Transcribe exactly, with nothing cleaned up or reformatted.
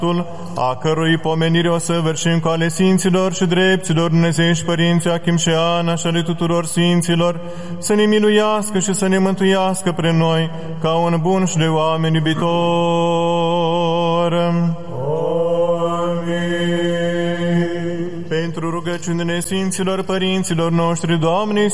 a cărui pomenire o să vârșim cu ale Sfinților și drepților Dumnezeiești Părinți Achim și Ana și ale tuturor Sfinților, să ne miluiască și să ne mântuiască pre noi, ca un bun și de oameni iubitor. Amin. Pentru rugăciunile Sfinților Părinților noștri, Doamne